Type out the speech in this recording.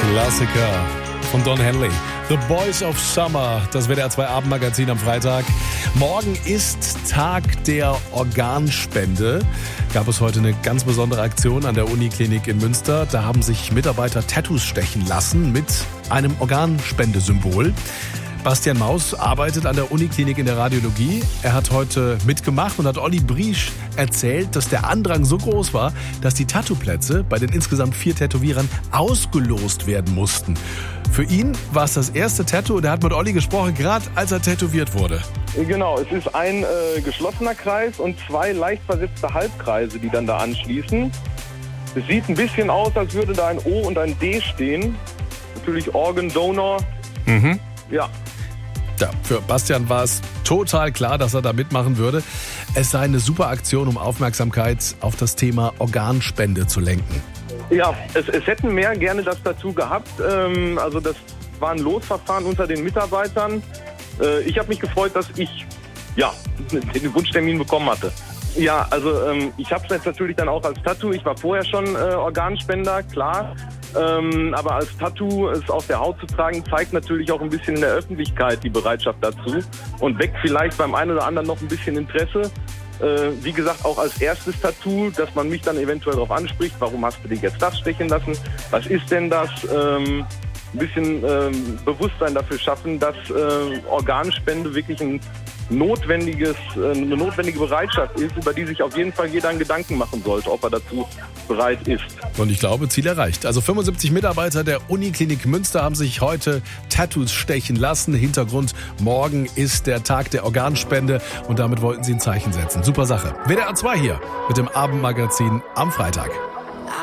Klassiker von Don Henley. The Boys of Summer, das WDR 2 Abendmagazin am Freitag. Morgen ist Tag der Organspende. Gab es heute eine ganz besondere Aktion an der Uniklinik in Münster. Da haben sich Mitarbeiter Tattoos stechen lassen mit einem Organspendesymbol. Bastian Maus arbeitet an der Uniklinik in der Radiologie. Er hat heute mitgemacht und hat Olli Briesch erzählt, dass der Andrang so groß war, dass die Tattoo-Plätze bei den insgesamt 4 Tätowierern ausgelost werden mussten. Für ihn war es das erste Tattoo und er hat mit Olli gesprochen, gerade als er tätowiert wurde. Genau, es ist ein geschlossener Kreis und 2 leicht versetzte Halbkreise, die dann da anschließen. Es sieht ein bisschen aus, als würde da ein O und ein D stehen. Natürlich Organ Donor. Ja. Ja, für Bastian war es total klar, dass er da mitmachen würde. Es sei eine super Aktion, um Aufmerksamkeit auf das Thema Organspende zu lenken. Ja, es hätten mehr gerne das dazu gehabt. Also das war ein Losverfahren unter den Mitarbeitern. Ich habe mich gefreut, dass ich den Wunschtermin bekommen hatte. Ja, also ich habe es jetzt natürlich dann auch als Tattoo. Ich war vorher schon Organspender, klar. Aber als Tattoo es auf der Haut zu tragen, zeigt natürlich auch ein bisschen in der Öffentlichkeit die Bereitschaft dazu und weckt vielleicht beim einen oder anderen noch ein bisschen Interesse. Wie gesagt, auch als erstes Tattoo, dass man mich dann eventuell darauf anspricht, warum hast du dir jetzt das stechen lassen? Was ist denn das? Ein bisschen Bewusstsein dafür schaffen, dass Organspende wirklich eine notwendige Bereitschaft ist, über die sich auf jeden Fall jeder einen Gedanken machen sollte, ob er dazu bereit ist. Und ich glaube, Ziel erreicht. Also 75 Mitarbeiter der Uniklinik Münster haben sich heute Tattoos stechen lassen. Hintergrund, morgen ist der Tag der Organspende und damit wollten sie ein Zeichen setzen. Super Sache. WDR 2 hier mit dem Abendmagazin am Freitag.